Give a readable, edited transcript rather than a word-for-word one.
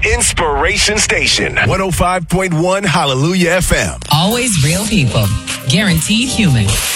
inspiration station. 105.1 Hallelujah FM. Always real people. Guaranteed human.